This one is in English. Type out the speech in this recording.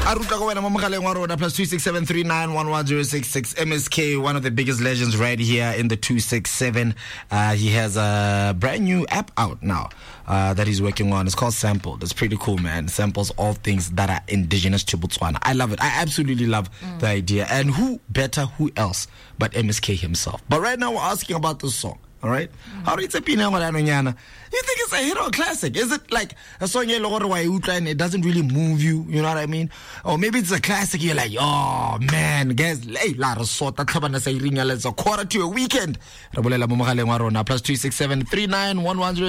Aruta go wena mo mogaleng wa rona +26739110666 MSK, one of the biggest legends right here in the 267. He has a brand new app out now that he's working on. It's called Sample. It's pretty cool, man. Samples all things that are indigenous to Botswana. I love it. I absolutely love the idea. And who else but MSK himself? But right now we're asking about this song. All right? How do you think it's a hero classic? Is it like a song and it doesn't really move you? You know what I mean? Or maybe it's a classic, you're like, oh man, guys, it's a quarter to a weekend. +26739110666